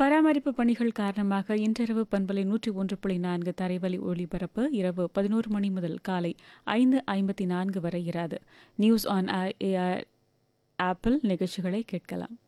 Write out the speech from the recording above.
பராமரிப்பு பணிகள் காரணமாக இன்றிரவு பண்பலை 101.4 தரைவழி ஒளிபரப்பு இரவு 11 மணி முதல் காலை 5:54 வரை இராது. நியூஸ் ஆன் ஏஆர் ஆப்பிள் நிகழ்ச்சிகளை கேட்கலாம்.